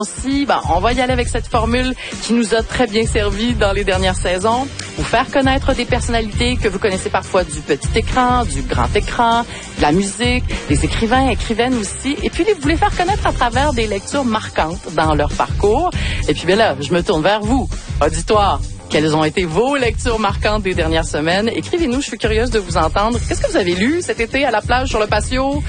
Aussi, on va y aller avec cette formule qui nous a très bien servi dans les dernières saisons. Vous faire connaître des personnalités que vous connaissez parfois du petit écran, du grand écran, de la musique, des écrivains, écrivaines aussi. Et puis, vous les faire connaître à travers des lectures marquantes dans leur parcours. Et puis, bien là, je me tourne vers vous, auditoire. Quelles ont été vos lectures marquantes des dernières semaines? Écrivez-nous, je suis curieuse de vous entendre. Qu'est-ce que vous avez lu cet été à la plage, sur le patio?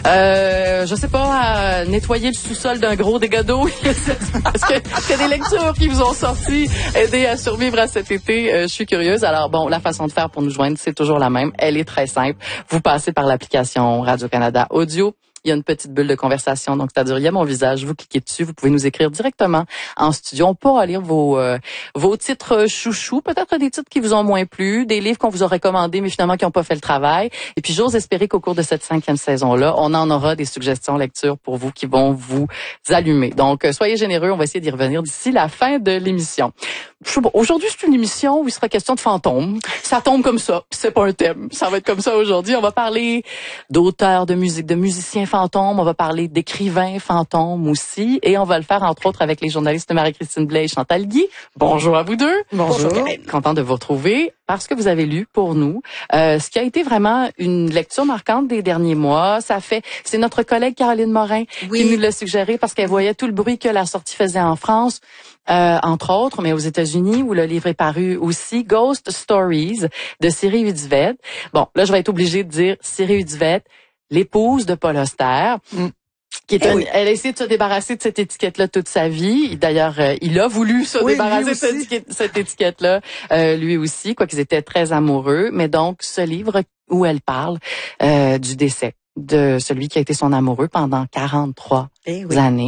Je sais pas, à nettoyer le sous-sol d'un gros dégât d'eau? Est-ce qu'il y a des lectures qui vous ont sorti, aidé à survivre à cet été? Je suis curieuse. Alors bon, la façon de faire pour nous joindre, c'est toujours la même. Elle est très simple. Vous passez par l'application Radio-Canada Audio. Il y a une petite bulle de conversation, donc c'est-à-dire il y a mon visage, vous cliquez dessus, vous pouvez nous écrire directement en studio. On pourra lire vos titres chouchous, peut-être des titres qui vous ont moins plu, des livres qu'on vous a recommandés mais finalement qui n'ont pas fait le travail. Et puis j'ose espérer qu'au cours de cette 5e saison-là, on en aura des suggestions lecture pour vous qui vont vous allumer. Donc soyez généreux, on va essayer d'y revenir d'ici la fin de l'émission. Aujourd'hui, c'est une émission où il sera question de fantômes. Ça tombe comme ça, c'est pas un thème. Ça va être comme ça aujourd'hui. On va parler d'auteurs de musique, de musiciens fantômes. On va parler d'écrivains fantômes aussi. Et on va le faire, entre autres, avec les journalistes Marie-Christine Blais et Chantal Guy. Bonjour à vous deux. Bonjour. Content de vous retrouver parce que vous avez lu pour nous ce qui a été vraiment une lecture marquante des derniers mois. C'est notre collègue Caroline Morin qui nous l'a suggéré parce qu'elle voyait tout le bruit que la sortie faisait en France. Entre autres, mais aux États-Unis, où le livre est paru aussi, Ghost Stories de Siri Hudvedt. Bon, là, je vais être obligée de dire Siri Hudvedt, l'épouse de Paul Auster. Qui est elle a essayé de se débarrasser de cette étiquette-là toute sa vie. D'ailleurs, il a voulu se débarrasser de cette étiquette-là, lui aussi, quoiqu'ils étaient très amoureux. Mais donc, ce livre où elle parle du décès de celui qui a été son amoureux pendant 43 années.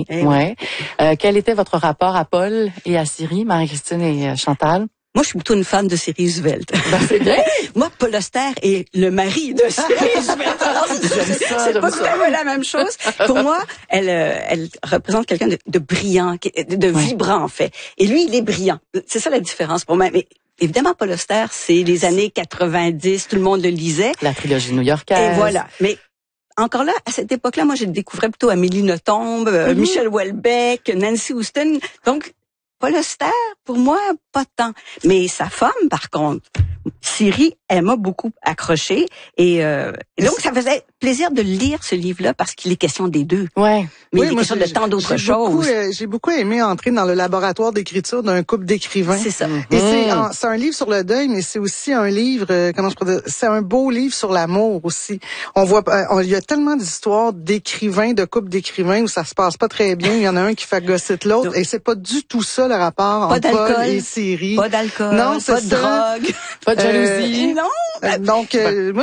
Quel était votre rapport à Paul et à Siri, Marie-Christine et Chantal? Moi, je suis plutôt une fan de Siri Hudvedt. C'est bien. Moi, Paul Auster est le mari de Siri Hudvedt. C'est pas tout à fait la même chose. Pour moi, elle représente quelqu'un de brillant, de vibrant, en fait. Et lui, il est brillant. C'est ça la différence pour moi. Mais évidemment, Paul Auster, c'est les années 90, tout le monde le lisait. La trilogie new-yorkaise. Et voilà. Mais encore là, à cette époque-là, moi, je découvrais plutôt Amélie Nothomb, Michel Houellebecq, Nancy Houston. Donc, Paul Auster, pour moi, pas tant. Mais sa femme, par contre, Siri, elle m'a beaucoup accroché. Et donc, ça faisait plaisir de lire ce livre-là parce qu'il est question des deux. Ouais. Mais il est question de tant d'autres choses. J'ai beaucoup aimé entrer dans le laboratoire d'écriture d'un couple d'écrivains. C'est ça. Et c'est un livre sur le deuil, mais c'est aussi un livre, c'est un beau livre sur l'amour aussi. On voit, il y a tellement d'histoires d'écrivains, de couples d'écrivains où ça se passe pas très bien. Il y en a un qui fait gosser l'autre. Et c'est pas du tout ça le rapport entre Paul et Siri. Pas d'alcool. Non, pas de drogue. Pas de jalousie. Non. Donc, moi,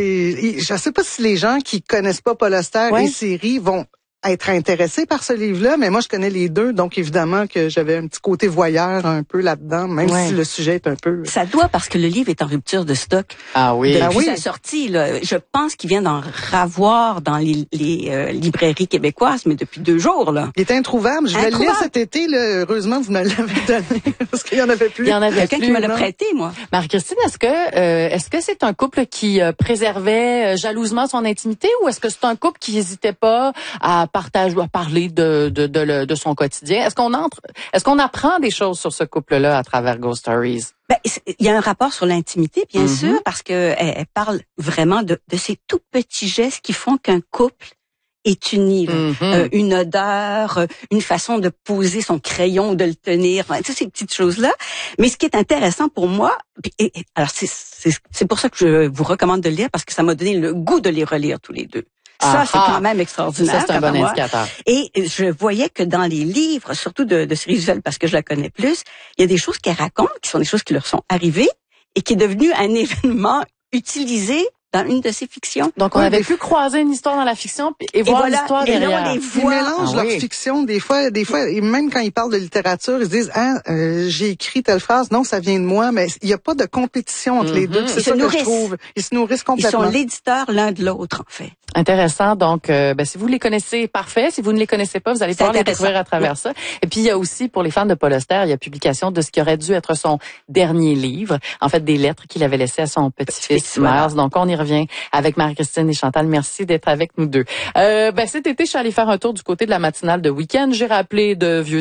je sais pas si les gens qui connaissent pas Paul Auster et Siri vont être intéressés par ce livre-là, mais moi, je connais les deux, donc évidemment que j'avais un petit côté voyeur un peu là-dedans, même si le sujet est un peu... Ça doit, parce que le livre est en rupture de stock. Ah oui. Depuis sa sortie, là, je pense qu'il vient d'en ravoir dans les librairies québécoises, mais depuis 2 jours, là. Il est introuvable. Je vais le lire cet été, là. Heureusement, vous me l'avez donné, parce qu'il y en avait plus. Il y en avait quelqu'un qui me l'a prêté, moi. Marie-Christine, est-ce que c'est un couple qui préservait jalousement son intimité, ou est-ce que c'est un couple qui n'hésitait pas à parler de son quotidien? Est-ce qu'on apprend des choses sur ce couple-là à travers Ghost Stories? Ben, il y a un rapport sur l'intimité, bien sûr, parce que elle parle vraiment de ces tout petits gestes qui font qu'un couple est uni. Une odeur, une façon de poser son crayon, de le tenir, toutes ces petites choses-là. Mais ce qui est intéressant pour moi, alors c'est pour ça que je vous recommande de le lire, parce que ça m'a donné le goût de les relire tous les deux. Ça, c'est quand même extraordinaire. Ça, c'est un bon indicateur. Et je voyais que dans les livres, surtout de Siri Hudvedt, parce que je la connais plus, il y a des choses qu'elle raconte, qui sont des choses qui leur sont arrivées, et qui est devenu un événement utilisé dans une de ses fictions. Donc, on avait pu croiser une histoire dans la fiction et voir l'histoire derrière. Là, ils mélangent leur fiction des fois, et même quand ils parlent de littérature, ils se disent j'ai écrit telle phrase, non, ça vient de moi, mais il n'y a pas de compétition entre les deux. C'est ça que je trouve. Ils se nourrissent complètement. Ils sont l'éditeur l'un de l'autre, en fait. Intéressant. Donc, si vous les connaissez, parfait. Si vous ne les connaissez pas, vous allez pouvoir les découvrir à travers ça. Et puis, il y a aussi, pour les fans de Paul Auster, il y a publication de ce qui aurait dû être son dernier livre. En fait, des lettres qu'il avait laissées à son petit-fils Miles. Donc, on y revient avec Marie-Christine et Chantal. Merci d'être avec nous deux. Cet été, je suis allée faire un tour du côté de la matinale de week-end. J'ai rappelé de vieux